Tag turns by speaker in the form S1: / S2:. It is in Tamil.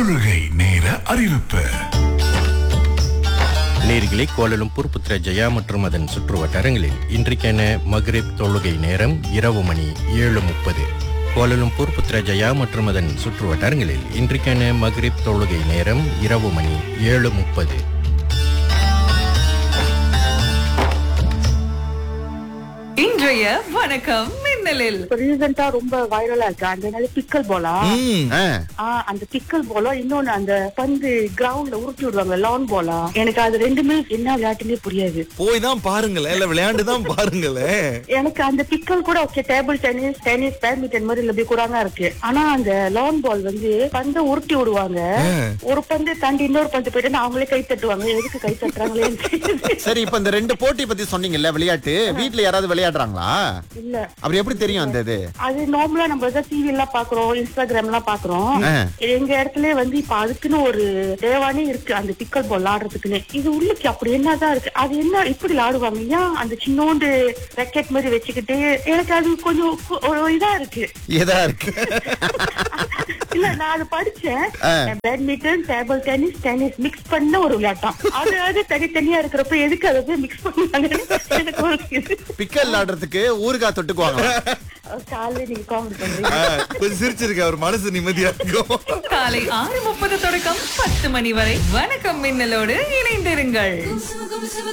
S1: தொழுகை நேர அறிவிப்பு.
S2: நேர்களே, கோலாலம்பூர் புத்ரஜயா மற்றும் அதன் சுற்று வட்டாரங்களில் இன்றைக்கான மக்ரிப் தொழுகை நேரம் இரவு மணி 7:30. கோலாலம்பூர் புத்ரஜயா மற்றும் அதன் சுற்று வட்டாரங்களில் இன்றைக்கான மக்ரிப் தொழுகை நேரம் இரவு மணி 7:30.
S3: இன்றைய வணக்கம் மின்னலில்
S4: ரீசெண்டா ரொம்ப வைரலா இருக்கு அந்த பிக்கல் போலா. அந்த பிக்கல் போலா, இன்னொன்னு அந்த பந்து கிரவுண்ட்ல உருட்டி விடுவாங்க லான் போலா. எனக்கு அது ரெண்டுமே என்ன விளையாட்டுன்னே புரியாது.
S5: போய் தான் பாருங்களேன், இல்ல விளையாண்டு தான் பாருங்களேன்.
S4: எனக்கு அந்த பிக்கல் கூட ஓகே, டேபிள் டென்னிஸ் பேட்மிண்டன் மாதிரி இல்ல கூடாங்க இருக்கு. ஆனா அந்த லான் பால் வந்து பந்தை உருட்டி விடுவாங்க. ஒரு பந்து தாண்டி இன்னொரு பந்து போயிட்டு அவங்களே கை தட்டுவாங்க. எதுக்கு கை தட்டுறாங்களே?
S6: சரி, இப்ப இந்த ரெண்டு போட்டி பத்தி சொன்னீங்கல்ல, விளையாட்டு வீட்ல யாராவது விளையாடுறாங்களா?
S4: இல்ல.
S6: அப்படி எப்படி தெரியும் அந்த இது?
S4: அது நார்மலா நம்ம டிவி எல்லாம் பாக்குறோம், இன்ஸ்டாகிராம் எல்லாம் பாக்குறோம். எங்க இடத்துல வந்து இப்ப அதுக்குன்னு ஒரு தேவானே இருக்கு அந்த பிக்கல் பால் ஆடுறதுக்குன்னு. இது உள்ளுக்கு அப்படி என்னதான் இருக்கு, அது என்ன இப்படி விளையாடுவாங்க? ஏன் அந்த சின்னோண்டு ராக்கெட் மாதிரி வச்சுக்கிட்டு? எனக்கு அது கொஞ்சம் இதா இருக்கு.
S6: இதா இருக்கு.
S4: இல்ல, நான் அது படிச்சேன். Badminton, table tennis, tennis mix பண்ண ஒரு விளையாட்டம். அது தனித்தனியா இருக்கிறப்ப எதுக்கு அதை மிக்ஸ் பண்ணுவாங்க?
S6: பிக்கல் ஆடுறதுக்கு ஊறுகாய் தொட்டுக்குவாங்க.
S4: காலையில நீங்க காமெடி பண்றீங்க.
S5: கொஞ்சம் சிரிச்சிருக்க, அவர் மனசு நிம்மதியா இருக்கும்.
S3: காலை 6:30 தொடக்கம் 10 மணி வரை வணக்கம் மின்னலோடு இணைந்திருங்கள்.